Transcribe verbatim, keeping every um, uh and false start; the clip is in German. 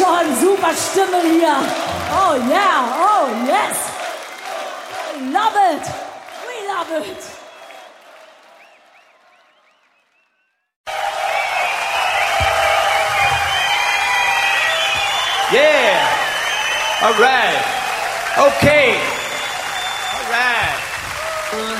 schon, super Stimme hier. Oh yeah, oh yes. We love it, we love it. Yeah, all right, okay, all right.